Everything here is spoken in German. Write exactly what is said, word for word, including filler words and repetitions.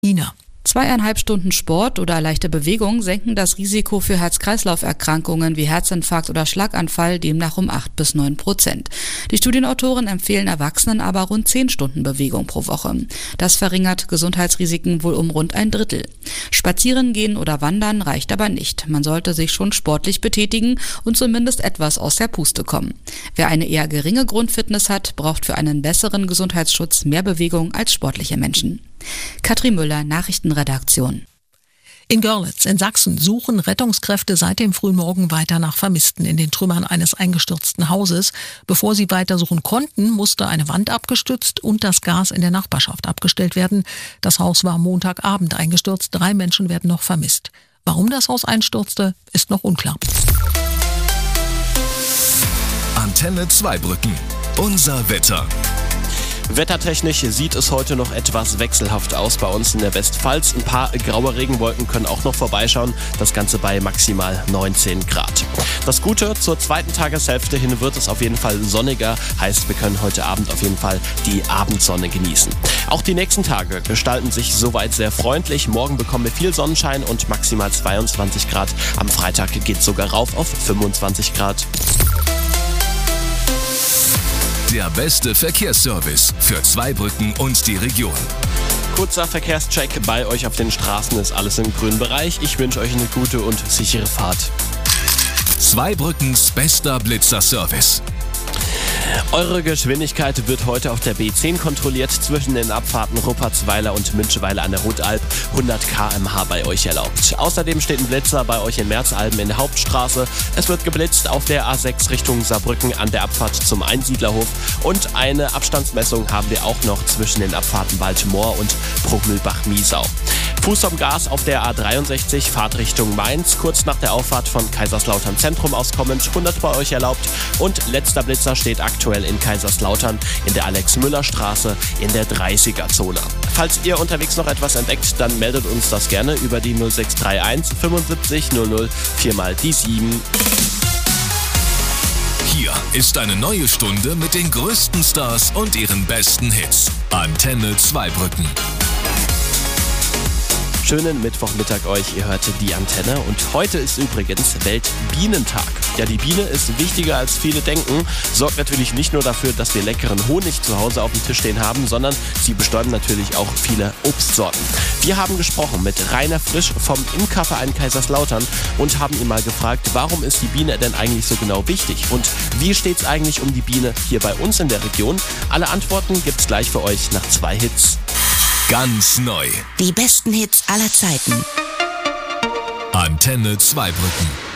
Ina. Zweieinhalb Stunden Sport oder leichte Bewegung senken das Risiko für Herz-Kreislauf-Erkrankungen wie Herzinfarkt oder Schlaganfall demnach um acht bis neun Prozent. Die Studienautoren empfehlen Erwachsenen aber rund zehn Stunden Bewegung pro Woche. Das verringert Gesundheitsrisiken wohl um rund ein Drittel. Spazieren gehen oder wandern reicht aber nicht. Man sollte sich schon sportlich betätigen und zumindest etwas aus der Puste kommen. Wer eine eher geringe Grundfitness hat, braucht für einen besseren Gesundheitsschutz mehr Bewegung als sportliche Menschen. Katrin Müller, Nachrichtenredaktion. In Görlitz in Sachsen suchen Rettungskräfte seit dem frühen Morgen weiter nach Vermissten in den Trümmern eines eingestürzten Hauses. Bevor sie weitersuchen konnten, musste eine Wand abgestützt und das Gas in der Nachbarschaft abgestellt werden. Das Haus war Montagabend eingestürzt. Drei Menschen werden noch vermisst. Warum das Haus einstürzte, ist noch unklar. Antenne Zweibrücken. Unser Wetter. Wettertechnisch sieht es heute noch etwas wechselhaft aus bei uns in der Westpfalz. Ein paar graue Regenwolken können auch noch vorbeischauen. Das Ganze bei maximal neunzehn Grad. Das Gute, zur zweiten Tageshälfte hin wird es auf jeden Fall sonniger. Heißt, wir können heute Abend auf jeden Fall die Abendsonne genießen. Auch die nächsten Tage gestalten sich soweit sehr freundlich. Morgen bekommen wir viel Sonnenschein und maximal zweiundzwanzig Grad. Am Freitag geht es sogar rauf auf fünfundzwanzig Grad. Der beste Verkehrsservice für Zweibrücken und die Region. Kurzer Verkehrscheck bei euch auf den Straßen, ist alles im grünen Bereich. Ich wünsche euch eine gute und sichere Fahrt. Zweibrückens bester Blitzer-Service. Eure Geschwindigkeit wird heute auf der B zehn kontrolliert, zwischen den Abfahrten Ruppertsweiler und Müncheweiler an der Rundalb, hundert Kilometer pro Stunde bei euch erlaubt. Außerdem steht ein Blitzer bei euch in Merzalben in der Hauptstraße. Es wird geblitzt auf der A sechs Richtung Saarbrücken an der Abfahrt zum Einsiedlerhof und eine Abstandsmessung haben wir auch noch zwischen den Abfahrten Baltimore und Bruchmühlbach-Miesau. Fuß am Gas auf der A dreiundsechzig, Fahrtrichtung Mainz, kurz nach der Auffahrt von Kaiserslautern Zentrum aus kommend, hundert bei euch erlaubt. Und letzter Blitzer steht aktuell in Kaiserslautern in der Alex-Müller-Straße in der dreißiger-Zone. Falls ihr unterwegs noch etwas entdeckt, dann meldet uns das gerne über die null sechs drei eins fünfundsiebzig null null vier mal die sieben. Hier ist eine neue Stunde mit den größten Stars und ihren besten Hits. Antenne Zweibrücken. Schönen Mittwochmittag euch, ihr hört die Antenne und heute ist übrigens Weltbienentag. Ja, die Biene ist wichtiger als viele denken, sorgt natürlich nicht nur dafür, dass wir leckeren Honig zu Hause auf dem Tisch stehen haben, sondern sie bestäuben natürlich auch viele Obstsorten. Wir haben gesprochen mit Rainer Frisch vom Imkerverein Kaiserslautern und haben ihn mal gefragt, warum ist die Biene denn eigentlich so genau wichtig und wie steht es eigentlich um die Biene hier bei uns in der Region? Alle Antworten gibt's gleich für euch nach zwei Hits. Ganz neu. Die besten Hits aller Zeiten. Antenne Zweibrücken.